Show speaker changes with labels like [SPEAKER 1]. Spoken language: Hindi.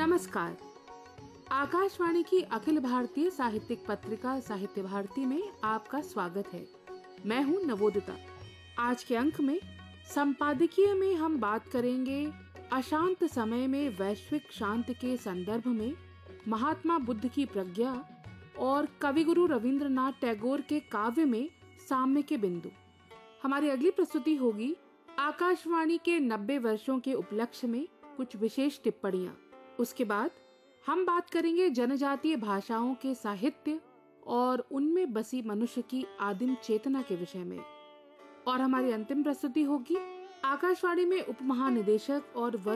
[SPEAKER 1] नमस्कार। आकाशवाणी की अखिल भारतीय साहित्यिक पत्रिका साहित्य भारती में आपका स्वागत है। मैं हूं नवोदिता। आज के अंक में संपादकीय में हम बात करेंगे अशांत समय में वैश्विक शांति के संदर्भ में महात्मा बुद्ध की प्रज्ञा और कविगुरु रविंद्रनाथ टैगोर के काव्य में साम्य के बिंदु। हमारी अगली प्रस्तुति होगी आकाशवाणी के 90 वर्षों के उपलक्ष्य में कुछ विशेष टिप्पणियां। उसके बाद हम बात करेंगे जनजातीय भाषाओं के साहित्य और उनमें बसी मनुष्य की आदिम चेतना के विषय में। और हमारी अंतिम प्रस्तुति होगी आकाशवाणी में उप महानिदेशक और